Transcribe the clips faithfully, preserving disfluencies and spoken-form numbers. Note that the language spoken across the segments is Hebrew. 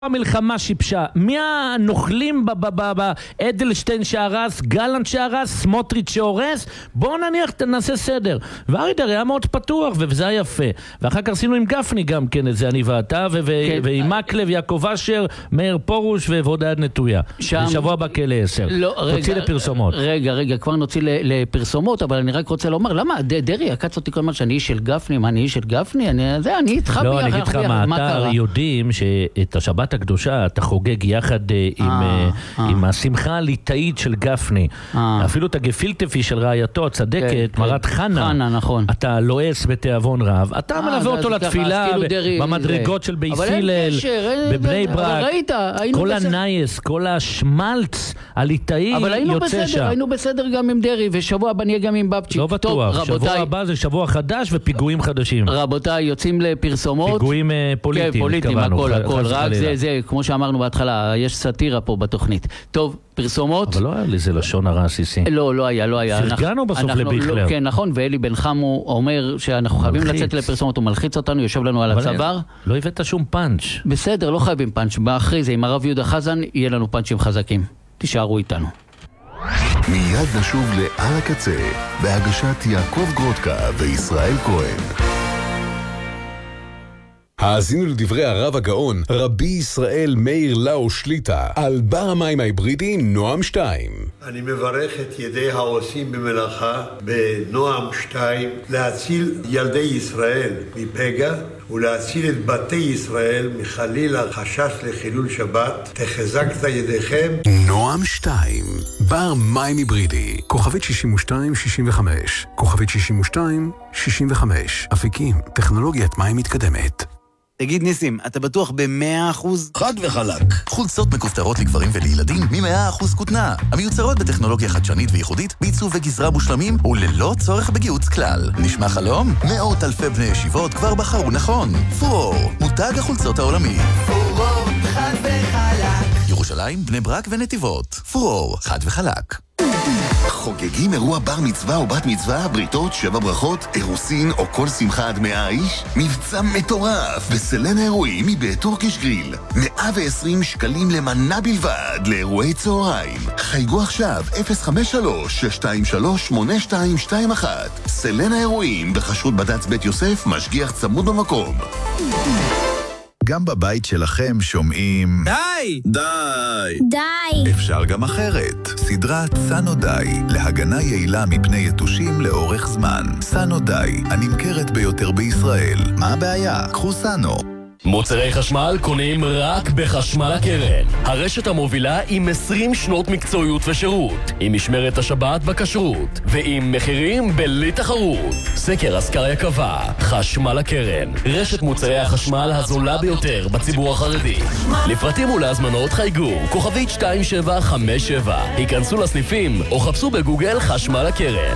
המלחמה שיפשה, מי הנוכלים באדלשטיין שהרס, גלנט שהרס, סמוטריץ' שהורס, בואו נניח, נעשה סדר. וארידר היה מאוד פתוח, וזה היה יפה. ואחר כך עשינו עם גפני גם כן את זה, אני ואתה, ועם מקלב, יעקב אשר, מאיר פורוש ועוד היד נטויה. בשבוע הבא כאלה עשר. תוציא לפרסומות. רגע, רגע, כבר נוציא לפרסומות, אבל אני רק רוצה לומר, למה, דרי, עקץ אותי כל הזמן שאני איש של גפני, מה, אני איש של גפני? זה, אני איתך ביחד. לא, אני אגיד לך מה, אתה יודעים שאת השבת הקדושה אתה חוגג יחד עם השמחה הליטאית של גפני. אפילו את הגפילטפי של רעייתו הצדקת, מרת חנה, אתה לועס בתיאבון רב. אתה מלווה אותו לתפילה במדרגות של בייס הלל, בבני ברק. כל הנייס, כל השמלץ הליטאי יוצא שם. אבל היינו בסדר גם עם דרי, ושבוע הבא נהיה גם עם בבצ'יק. לא בטוח, שבוע הבא זה שבוע חדש ופיגועים חדשים. רבותיי, יוצאים לפרסומות. פיגועים פוליטיים. פוליטיים, הכל, הכל. רק זה, זה, כמו שאמרנו בהתחלה, יש סאטירה פה בתוכנית. טוב, פרסומות. אבל לא היה לי זה לשון הרע עסיסי. לא, לא היה, לא היה. פרגנו בסוף לביכלר. כן, נכון, ואלי בן חמו אומר שאנחנו חייבים לצאת לפרסומות, הוא מלחיץ אותנו, יושב לנו על הצוואר. לא הבאת שום פאנץ'. בסדר, לא חייבים פאנץ'. באחרי זה, עם הרב יהודה חזן, יהיה לנו פאנצ'ים חזקים. תישארו איתנו. מיד נשוב לעל הקצה, בהגשת יעקב גרודקה וישראל כהן. האזינו לדברי הרב הגאון, רבי ישראל מאיר לאו שליטה, על בר המים ההיברידי נועם שתיים. אני מברך את ידי העושים במלאכה בנועם שתיים, להציל ילדי ישראל מפגע, ולהציל את בתי ישראל מחליל החשש לחילול שבת. תחזקת ידיכם. נועם שתיים, בר מים היברידי, כוכבית שישים ושתיים שישים וחמש, כוכבית שישים ושתיים שישים וחמש, אפיקים, טכנולוגיית מים מתקדמת. תגיד ניסים, אתה בטוח ב-מאה אחוז? חד וחלק. חולצות מכופתרות לגברים ולילדים מ-מאה אחוז כותנה. המיוצרות בטכנולוגיה חדשנית וייחודית, בעיצוב וגזרה מושלמים וללא צורך בגיוץ כלל. נשמע חלום? מאות אלפי בני ישיבות כבר בחרו נכון. פורור, מותג החולצות העולמי. פורור, חד וחלק. ירושלים, בני ברק ונתיבות. פורור, חד וחלק. חוגגים אירוע בר מצווה או בת מצווה, בריתות, שבע ברכות, אירוסין או כל שמחה עד מאה איש? מבצע מטורף בסלן האירועים מבית טורקיש גריל. מאה ועשרים שקלים למנה בלבד לאירועי צהריים. חייגו עכשיו אפס חמש שלוש שש שתיים שלוש שמונה שתיים שתיים אחת. סלן האירועים בחשרות בד"ץ בית יוסף, משגיח צמוד במקום. גם בבית שלכם שומעים די! די! די! אפשר גם אחרת. סדרת סנו די, להגנה יעילה מפני יתושים לאורך זמן. סנו די, הנמכרת ביותר בישראל. מה הבעיה? קחו סנו. מוצרי חשמל קונים רק בחשמל הקרן. הרשת המובילה עם עשרים שנות מקצועיות ושירות, עם משמרת השבת בכשרות, ועם מחירים בלי תחרות. סקר אסקריה קבע, חשמל הקרן, רשת מוצרי החשמל הזולה ביותר בציבור החרדי. לפרטים ולהזמנות חייגו, כוכבית שתיים שבע חמש שבע. היכנסו לסניפים או חפשו בגוגל חשמל הקרן.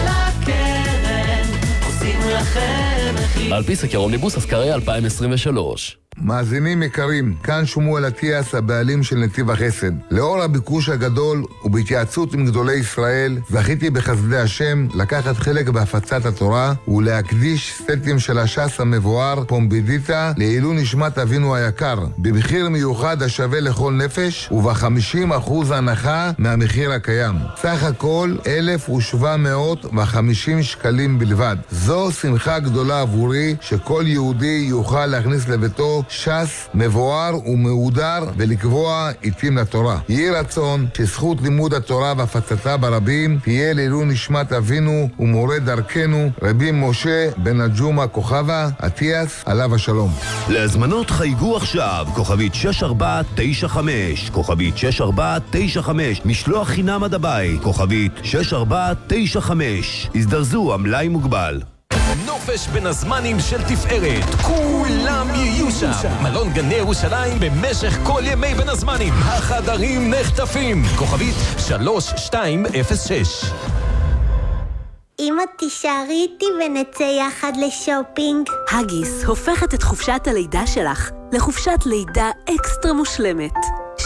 על פי סקר אומניבוס אסקריה אלפיים עשרים ושלוש. מאזינים יקרים, כאן שמואל אטיאס, הבעלים של נתיב החסד. לאור הביקוש הגדול ובהתייעצות עם גדולי ישראל, זכיתי בחסדי השם לקחת חלק בהפצת התורה ולהקדיש סטים של הש"ס המבואר פומבידיטה לעילוי נשמת אבינו היקר, במחיר מיוחד השווה לכל נפש וב-חמישים אחוז הנחה מהמחיר הקיים. סך הכל אלף ושבע מאות וחמישים שקלים בלבד. זו שמחה גדולה עבורי שכל יהודי יוכל להכניס לביתו ש"ס מבואר ומהודר ולקבוע עיתים לתורה. יהי רצון שזכות לימוד התורה והפצתה ברבים תהיה לעילוי נשמת אבינו ומורה דרכנו רבי משה בן הג'ומא כוכבא אטיאס עליו השלום. להזמנות חייגו עכשיו כוכבית שש ארבע תשע חמש, כוכבית שש ארבע תשע חמש, משלוח חינם עד הבית, כוכבית שש ארבע תשע חמש. הזדרזו, המלאי מוגבל. נופש בין הזמנים של תפארת, כולם יהיו שם. מלון גני ירושלים במשך כל ימי בין הזמנים. החדרים נחטפים. כוכבית שלוש שתיים אפס שש. אמא, תישארי איתי ונצא יחד לשופינג. הגיס הופכת את חופשת הלידה שלך לחופשת לידה אקסטרה מושלמת.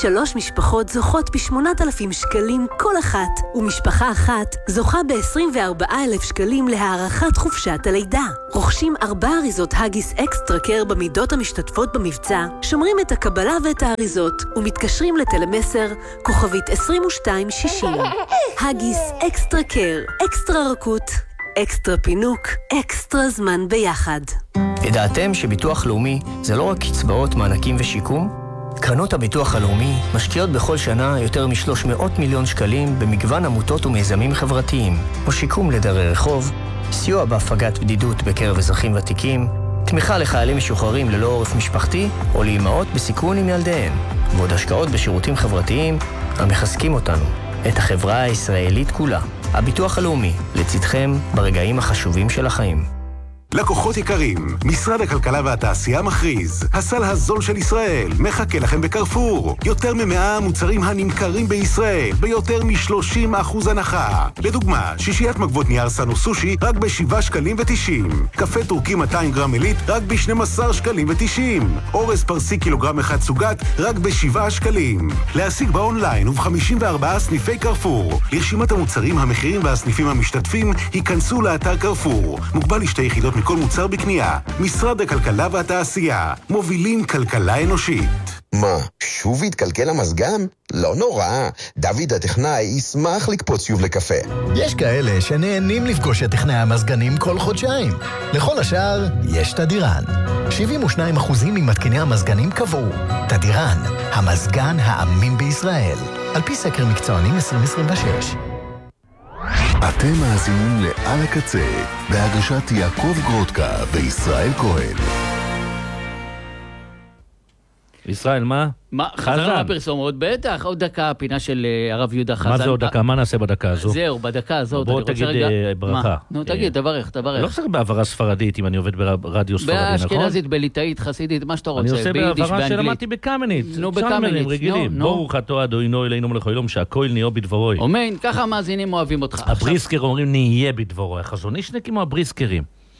שלוש משפחות זוכות ב-שמונת אלפים שקלים כל אחת, ומשפחה אחת זוכה ב-עשרים וארבעה אלף שקלים להארכת חופשת הלידה. רוכשים ארבע אריזות הגיס אקסטרה קר במידות המשתתפות במבצע, שומרים את הקבלה ואת האריזות, ומתקשרים לטלמסר כוכבית עשרים ושתיים שישים. הגיס אקסטרה קר, אקסטרה רכות, אקסטרה פינוק, אקסטרה זמן ביחד. ידעתם שביטוח לאומי זה לא רק קצבאות, מענקים ושיקום? קרנות הביטוח הלאומי משקיעות בכל שנה יותר מ-שלוש מאות מיליון שקלים במגוון עמותות ומיזמים חברתיים, כמו שיקום לדרי רחוב, סיוע בהפגת בדידות בקרב אזרחים ותיקים, תמיכה לחיילים משוחררים ללא עורף משפחתי או לאימהות בסיכון עם ילדיהן, ועוד השקעות בשירותים חברתיים המחזקים אותנו, את החברה הישראלית כולה. הביטוח הלאומי, לצדכם ברגעים החשובים של החיים. לקוחות יקרים, משרד הכלכלה והתעשייה מכריז, הסל הזול של ישראל מחכה לכם בקרפור. יותר ממאה מוצרים הנמכרים בישראל ביותר מ-שלושים אחוז הנחה. לדוגמה, שישיית מגבות נייר סנו סושי רק ב-שבעה שקלים ותשעים. קפה טורקי מאתיים גרם עילית רק ב-שנים עשר שקלים ותשעים. אורז פרסי קילוגרם אחד סוגת רק ב-שבעה שקלים. להשיג באונליין וב-חמישים וארבעה סניפי קרפור. לרשימת המוצרים, המחירים והסניפים המשתתפים, היכנסו לאתר קרפור. מוגבל לשתי יחידות מכל מוצר בקנייה. משרד הכלכלה והתעשייה. מובילים כלכלה אנושית. מה, שוב התקלקל המזגן? לא נורא. דוד הטכנאי ישמח לקפוץ שוב לקפה. יש כאלה שנהנים לפגוש את טכנאי המזגנים כל חודשיים. לכל השאר יש תדירן. שבעים ושניים אחוז ממתקיני המזגנים קבעו. תדירן, המזגן האמין בישראל. על פי סקר מקצוענים עשרים עשרים ושש. אתם מאזינים לעל הקצה, בהגשת יעקב גרודקה וישראל כהן. ישראל, מה? מה, חזרנו לפרסומות, בטח, עוד דקה, הפינה של הרב יהודה חזן. מה זה עוד דקה? מה נעשה בדקה הזו? זהו, בדקה הזאת. בוא תגיד ברכה. נו, תגיד, תברך, תברך. לא צריך בעברה ספרדית אם אני עובד ברדיו ספרדי, נכון? באשכנזית, בליטאית, חסידית, מה שאתה רוצה. אני עושה בעברה שלמדתי בקמנית. נו, בקמנית. רגילים. ברוך אתה אדוני אלינו מלך העולם, שהכל נהיה בדברו. אמן, ככה המאזינים אוהבים אותך. הבריסקר אומרים נהיה בדברו. החזון איש נקים הבריסקרים.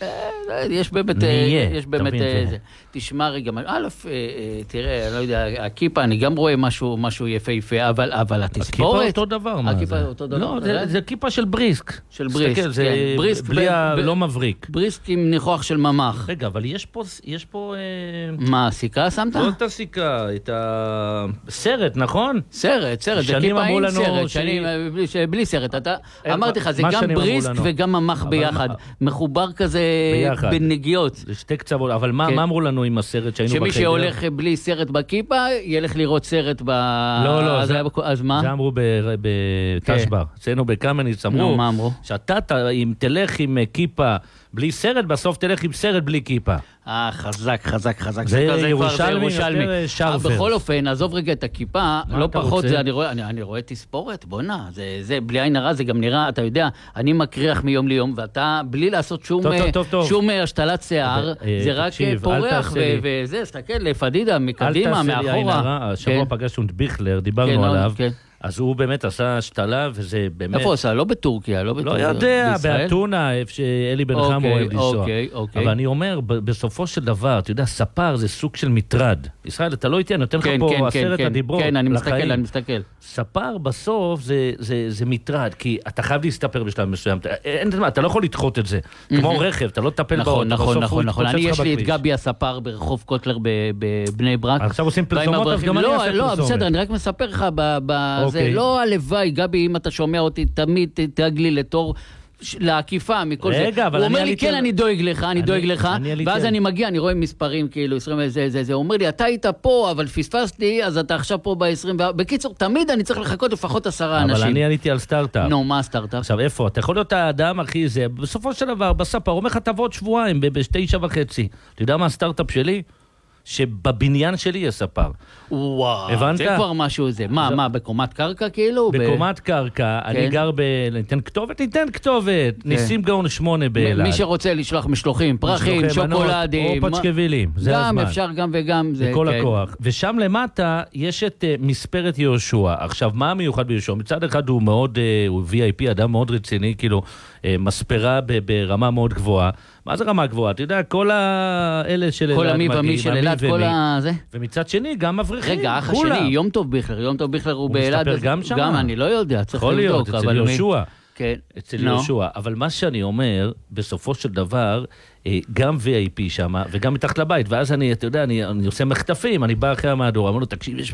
יש באמת, יש באמת, תשמע רגע, א', תראה, לא יודע, הכיפה, אני גם רואה משהו, משהו יפה יפה, אבל, אבל התספורת... הכיפה אותו דבר, מה זה? אותו דבר. לא, זה כיפה של בריסק. של בריסק, זה בלי לא מבריק. בריסק עם ניחוח של ממח. רגע, אבל יש פה, יש פה... מה, סיכה שמת? לא את הסיכה, את הסרט, נכון? סרט, סרט, זה כיפה עם סרט, שנים, בלי סרט, אתה, אמרתי לך, זה גם בריסק וגם ממח ביחד, מחובר כזה בנגיעות. זה שתי קצוות, אבל מה אמרו לנו עם הסרט שהיינו בחדר? שמי שהולך בלי סרט בכיפה, ילך לראות סרט ב... לא, לא, אז מה? זה אמרו בתשבר. אצלנו בקמניץ אמרו, שאתה, אם תלך עם כיפה בלי סרט, בסוף תלך עם סרט בלי כיפה. אה, חזק, חזק, חזק. זה ירושלמי יותר שרפר. בכל אופן, עזוב רגע את הכיפה, לא פחות זה, אני רואה תספורת, בוא נע, זה בלי עין הרע, זה גם נראה, אתה יודע, אני מקריח מיום ליום, ואתה בלי לעשות שום השתלת שיער, זה רק פורח, וזה, סתכל, לפדידה, מקדימה, מאחורה. אל תעשה לי עין הרע, השבוע פגשנו את ביכלר, דיברנו עליו. אז הוא באמת עשה השתלה, וזה באמת... איפה עשה? לא בטורקיה, לא בטורקיה. לא יודע, באתונה, איפה שאלי בן חם אוהב לנסוע. אבל אני אומר, בסופו של דבר, אתה יודע, ספר זה סוג של מטרד. ישראל, אתה לא איתי, אני נותן לך פה עשרת הדיברות. כן, אני מסתכל, אני מסתכל. ספר בסוף זה מטרד, כי אתה חייב להסתפר בשלב מסוים. אתה לא יכול לדחות את זה. כמו רכב, אתה לא תטפל באוטו. נכון, נכון, נכון. אני יש לי את גבי הספר ברחוב קוטלר בבני ברק. עכשיו עושים פרסומות, אז גם אני אעשה פרסומת. לא, בסדר, אני רק מספר לך זה לא הלוואי, גבי, אם אתה שומע אותי, תמיד תדאג לי לתור לעקיפה מכל זה. רגע, אבל הוא אומר לי, כן, אני דואג לך, אני דואג לך, ואז אני מגיע, אני רואה מספרים, כאילו, עשרים, זה, זה, זה, הוא אומר לי, אתה היית פה, אבל פספסתי, אז אתה עכשיו פה ב-עשרים וארבע. בקיצור, תמיד אני צריך לחכות לפחות עשרה אנשים. אבל אני עליתי על סטארט-אפ. נו, מה הסטארט-אפ? עכשיו, איפה? אתה יכול להיות האדם, אחי, זה, בסופו של דבר, בספר, אומר לך, תבוא עוד שבועיים, בתשע וחצי. אתה יודע מה הסטארט-אפ שלי? שבבניין שלי יש ספר. וואו, הבנת? זה כבר משהו זה. מה, מה, בקומת קרקע כאילו? בקומת קרקע, אני גר ב... ניתן כתובת? ניתן כתובת. ניסים גאון שמונה באלעד. מי שרוצה לשלוח משלוחים, פרחים, שוקולדים. או פצ'קווילים, זה הזמן. גם אפשר גם וגם. בכל הכוח. ושם למטה יש את מספרת יהושע. עכשיו, מה המיוחד ביהושע? מצד אחד הוא מאוד, הוא וי איי פי, אדם מאוד רציני, כאילו, מספרה ברמה מאוד גבוהה. מה זה רמה גבוהה? אתה יודע, כל האלה של כל המי ומי של אלעד, כל הזה. ומצד שני, גם מבריחים. רגע, אח השני, יום טוב ביכלר, יום טוב ביכלר הוא באלעד. הוא מסתפר גם שם? גם, אני לא יודע, צריך לבדוק. יכול להיות, אצל יהושע. כן. אצל יהושע. אבל מה שאני אומר, בסופו של דבר, גם וי איי פי שם, וגם מתחת לבית, ואז אני, אתה יודע, אני עושה מחטפים, אני בא אחרי המהדורה, אמרו לו, תקשיב, יש